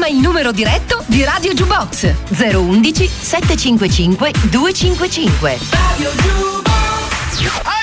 Chiama il numero diretto di Radio Jukebox 011 755 255. Radio Jukebox.